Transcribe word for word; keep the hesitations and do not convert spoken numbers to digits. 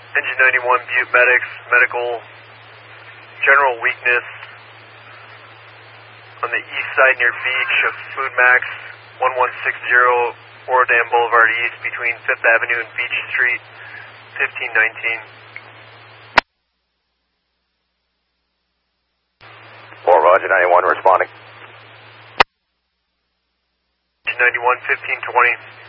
Engine ninety-one, Butte Medics, medical, general weakness on the east side near beach of Food Max, one one six zero Orodam Boulevard East between fifth Avenue and Beach Street, fifteen nineteen. four Roger, ninety-one responding. ninety-one, fifteen twenty.